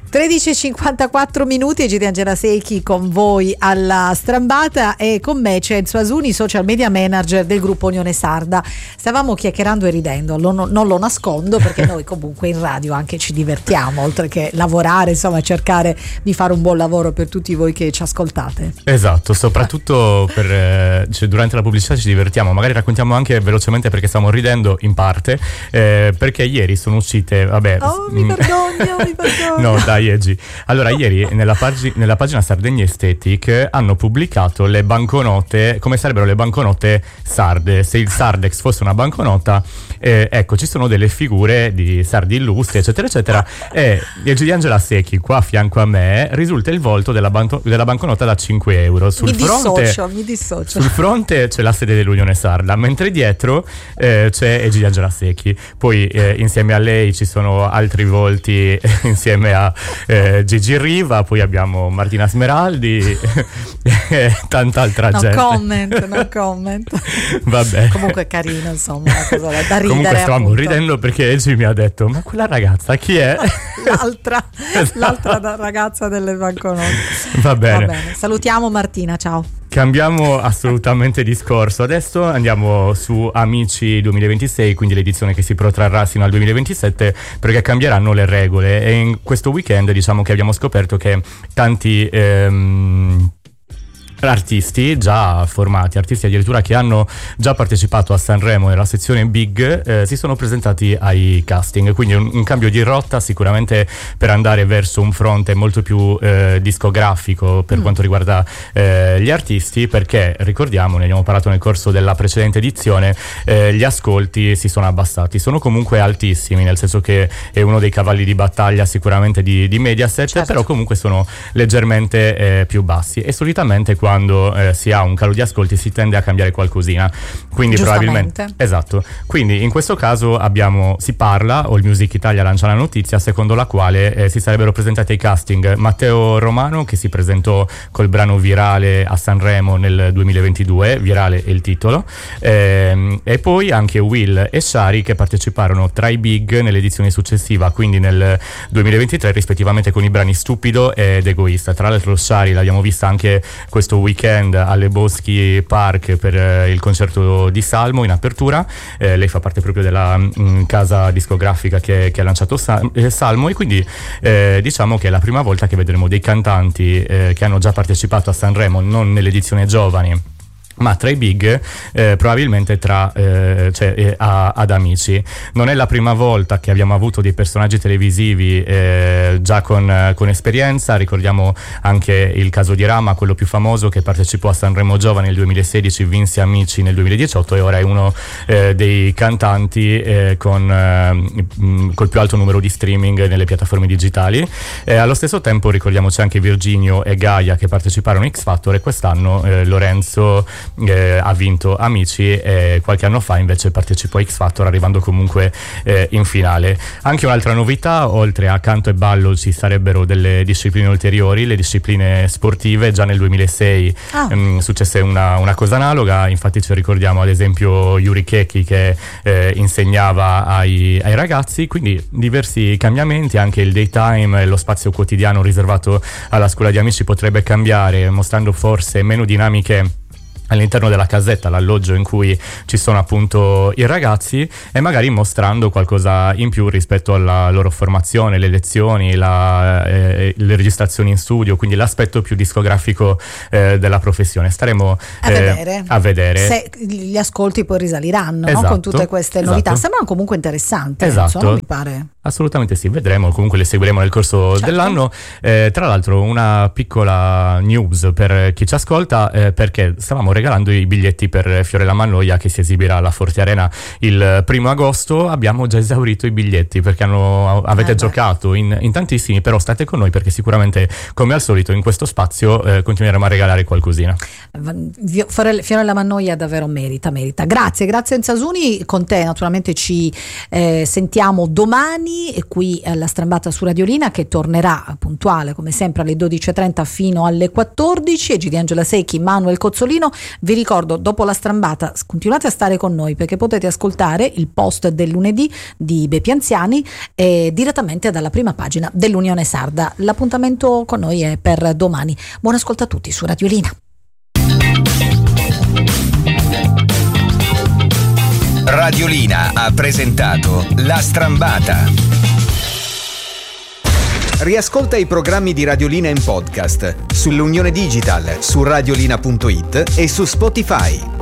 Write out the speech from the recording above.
13:54 minuti, Egidio Angela Secchi con voi alla Strambata, e con me c'è Enzo Asuni, social media manager del gruppo Unione Sarda. Stavamo chiacchierando e ridendo, non lo nascondo, perché noi comunque in radio anche ci divertiamo, oltre che lavorare, insomma cercare di fare un buon lavoro per tutti voi che ci ascoltate. Esatto, soprattutto durante la pubblicità ci divertiamo, magari raccontiamo anche velocemente perché stiamo ridendo in parte, perché ieri sono uscite, mi vergogno. No dai Egi. Allora ieri nella pagina Sardegna Aesthetic hanno pubblicato le banconote, come sarebbero le banconote sarde, se il Sardex fosse una banconota. Ecco, ci sono delle figure di sardi illustri eccetera eccetera, e Egidio Angela Secchi qua a fianco a me risulta il volto della banconota da 5 euro. Mi dissocio. Sul fronte c'è la sede dell'Unione Sarda, mentre dietro c'è Egidio Angela Secchi. Poi insieme a lei ci sono altri volti insieme a Gigi Riva, poi abbiamo Martina Smeraldi e tanta altra gente. No comment. Vabbè. Comunque è carino, insomma, una cosa da ridere. Comunque stavamo appunto ridendo perché Egi mi ha detto: ma quella ragazza chi è? l'altra ragazza delle banconote. Va bene. Salutiamo Martina, ciao. Cambiamo assolutamente discorso. Adesso andiamo su Amici 2026, quindi l'edizione che si protrarrà sino al 2027, perché cambieranno le regole. E in questo weekend diciamo che abbiamo scoperto che tanti artisti già formati, artisti addirittura che hanno già partecipato a Sanremo nella sezione Big, si sono presentati ai casting, quindi un cambio di rotta sicuramente per andare verso un fronte molto più discografico per quanto riguarda gli artisti, perché ricordiamo, ne abbiamo parlato nel corso della precedente edizione, gli ascolti si sono abbassati, sono comunque altissimi, nel senso che è uno dei cavalli di battaglia sicuramente di Mediaset, certo. Però comunque sono leggermente più bassi, e solitamente quando si ha un calo di ascolti si tende a cambiare qualcosina, quindi probabilmente esatto. Quindi in questo caso si parla, o il Music Italia lancia la notizia secondo la quale si sarebbero presentati ai casting Matteo Romano, che si presentò col brano Virale a Sanremo nel 2022, Virale è il titolo, e poi anche Will e Shari, che parteciparono tra i Big nell'edizione successiva, quindi nel 2023, rispettivamente con i brani Stupido ed Egoista. Tra l'altro Shari l'abbiamo vista anche questo weekend alle Boschi Park per il concerto di Salmo in apertura. Lei fa parte proprio della casa discografica che ha lanciato Salmo, e quindi diciamo che è la prima volta che vedremo dei cantanti che hanno già partecipato a Sanremo, non nell'edizione giovani ma tra i Big, probabilmente ad Amici. Non è la prima volta che abbiamo avuto dei personaggi televisivi già con esperienza. Ricordiamo anche il caso di Rama, quello più famoso, che partecipò a Sanremo Giovani nel 2016, vinse Amici nel 2018 e ora è uno dei cantanti col più alto numero di streaming nelle piattaforme digitali. Allo stesso tempo ricordiamoci anche Virginio e Gaia, che parteciparono a X Factor, e quest'anno Lorenzo ha vinto Amici, e qualche anno fa invece partecipò a X Factor, arrivando comunque in finale. Anche un'altra novità: oltre a canto e ballo ci sarebbero delle discipline ulteriori, le discipline sportive. Già nel 2006 successe una cosa analoga, infatti ci ricordiamo ad esempio Yuri Keki che insegnava ai ragazzi, quindi diversi cambiamenti. Anche il daytime, lo spazio quotidiano riservato alla scuola di Amici potrebbe cambiare, mostrando forse meno dinamiche all'interno della casetta, l'alloggio in cui ci sono appunto i ragazzi, e magari mostrando qualcosa in più rispetto alla loro formazione, le lezioni, le registrazioni in studio, quindi l'aspetto più discografico della professione. Staremo a vedere se gli ascolti poi risaliranno, esatto, no? Con tutte queste novità. Sembrano comunque interessanti, esatto. Mi pare. Assolutamente sì, vedremo, comunque le seguiremo nel corso dell'anno. Tra l'altro una piccola news per chi ci ascolta, perché stavamo regalando i biglietti per Fiorella Mannoia, che si esibirà alla Forte Arena il 1° agosto. Abbiamo già esaurito i biglietti perché avete giocato in tantissimi, però state con noi perché sicuramente, come al solito, in questo spazio continueremo a regalare qualcosina. Fiorella Mannoia davvero merita. Grazie Enzo Asuni. Con te naturalmente ci sentiamo domani qui alla Strambata su Radiolina, che tornerà puntuale come sempre alle 12:30 fino alle 14. Egidio Angela Secchi, Manuel Cozzolino Vi ricordo, dopo la strambata continuate a stare con noi, perché potete ascoltare il post del lunedì di Beppi Anziani direttamente dalla prima pagina dell'Unione Sarda. L'appuntamento con noi è per domani. Buon ascolto a tutti su Radiolina. Radiolina ha presentato La Strambata. Riascolta i programmi di Radiolina in podcast sull'Unione Digital, su radiolina.it e su Spotify.